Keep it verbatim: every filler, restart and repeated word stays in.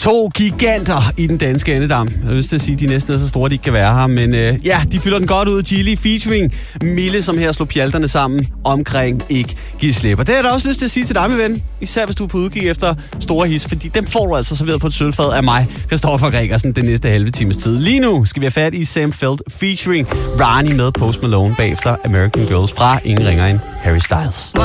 To giganter i den danske andedam. Jeg har lyst til at sige, at de næsten er så store, de ikke kan være her. Men øh, ja, de fylder den godt ud. Gilly featuring Mille, som her slår pjalterne sammen omkring Ikke Giv Slip. Og det har jeg da også lyst til at sige til dig, min ven. Især hvis du er på udkig efter store hits. Fordi dem får du altså serveret på et sølvfad af mig, Christoffer Gregersen, den næste halve times tid. Lige nu skal vi have fat i Sam Feldt featuring Ronnie med Post Malone bagefter American Girls fra ingen ringer end Harry Styles.